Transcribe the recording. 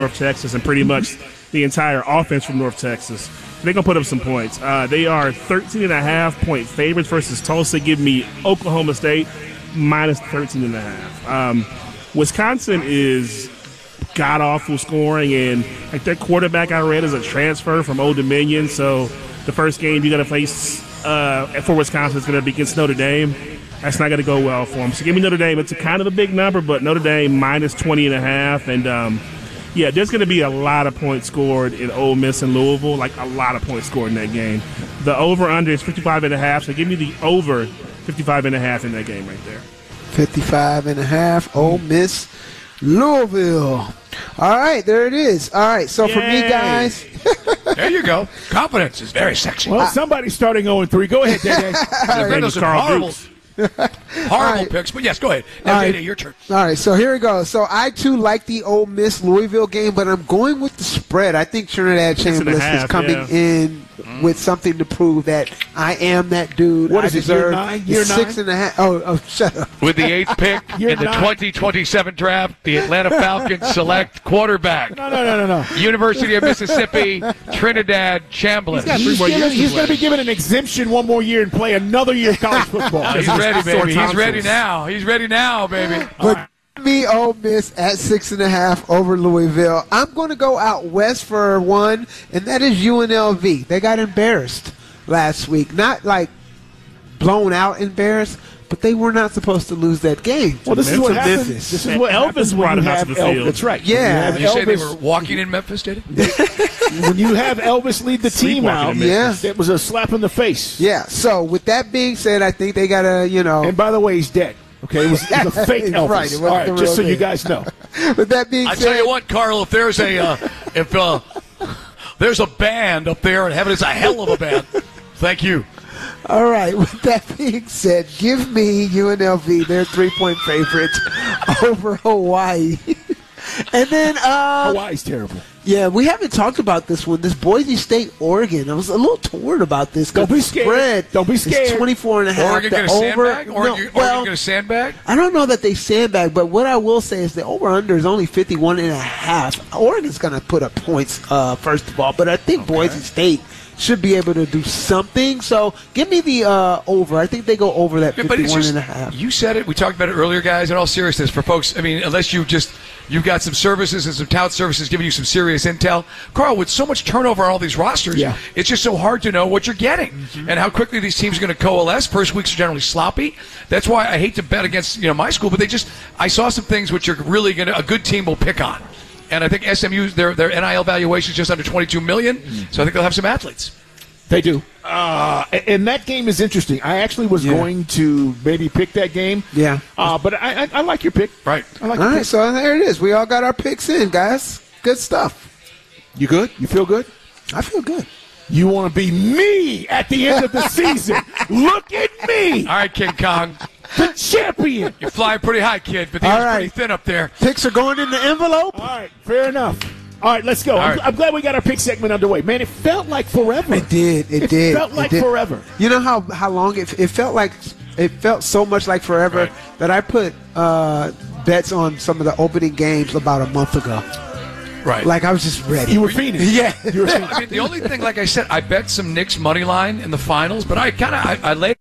North Texas and pretty much the entire offense from North Texas. They're going to put up some points. They are 13.5-point favorites versus Tulsa. Give me Oklahoma State minus 13.5. Wisconsin is god-awful scoring, and like their quarterback I read is a transfer from Old Dominion. So the first game you're going to face for Wisconsin is going to be against Notre Dame. That's not going to go well for them. So give me Notre Dame. It's a kind of a big number, but Notre Dame minus 20.5. And, yeah, there's going to be a lot of points scored in Ole Miss and Louisville, like a lot of points scored in that game. The over-under is 55.5, so give me the over 55.5 in that game right there. 55.5, Ole Miss, Louisville. All right, there it is. All right, so for me, guys. There you go. Confidence is very sexy. Well, somebody's starting 0-3. Go ahead, Dede. Those are horrible picks, but yes, go ahead. Now, Dede, your turn. All right, so here we go. So I, too, like the Ole Miss Louisville game, but I'm going with the spread. I think Trinidad Chambliss is coming in with something to prove that I am that dude. What I is it, deserve year 9? 6.5. Oh, shut up. With the 8th pick in the 2027 draft, the Atlanta Falcons select quarterback. No. University of Mississippi, Trinidad Chambliss. He's going to be given an exemption one more year and play another year of college football. He's ready, baby. He's ready now. He's ready now, baby. But me, Ole Miss at 6.5 over Louisville. I'm going to go out west for one, and that is UNLV. They got embarrassed last week. Not like blown out embarrassed, but they were not supposed to lose that game. Well, this is what happens. This is what Elvis brought him out to the field. That's right. Yeah. Did you say they were walking in Memphis, did it? When you have Elvis lead the team out, it was a slap in the face. Yeah. So with that being said, I think they got to, And by the way, he's dead. Okay, it was a fake Elvis. Right, all right, just so you guys know. With that being said, I tell you what, Carl, if there's there's a band up there in heaven, it's a hell of a band. Thank you. All right, with that being said, give me UNLV, their 3-point favorites, over Hawaii. And then Hawaii's terrible. Yeah, we haven't talked about this one. This Boise State, Oregon. I was a little torn about this. Don't be scared. Don't be scared. It's 24.5. Oregon going to sandbag? Oregon going to sandbag? I don't know that they sandbag, but what I will say is the over-under is only 51.5. Oregon's going to put up points, first of all, but I think Boise State should be able to do something. So give me the over. I think they go over that 51.5. You said it. We talked about it earlier, guys. In all seriousness, for folks, I mean, unless you've got some services and some tout services giving you some serious intel. Carl, with so much turnover on all these rosters, it's just so hard to know what you're getting and how quickly these teams are going to coalesce. First weeks are generally sloppy. That's why I hate to bet against my school, but I saw some things which are really a good team will pick on. And I think SMU, their NIL valuation is just under $22 million, so I think they'll have some athletes. They do. And that game is interesting. I actually was going to maybe pick that game. Yeah. But I like your pick. Right. I like all your right, pick. so there it is. We all got our picks in, guys. Good stuff. You good? You feel good? I feel good. You want to be me at the end of the season. Look at me. All right, King Kong. The champion. You're flying pretty high, kid, but the air's pretty thin up there. Picks are going in the envelope. All right, fair enough. All right, let's go. I'm glad we got our pick segment underway. Man, it felt like forever. It did. It did. It felt like forever. You know how long it felt like? It felt so much like forever that I put bets on some of the opening games about a month ago. Right. Like I was just ready. You were fiending. Yeah. You were fiending. I mean, the only thing, like I said, I bet some Knicks money line in the finals, but I laid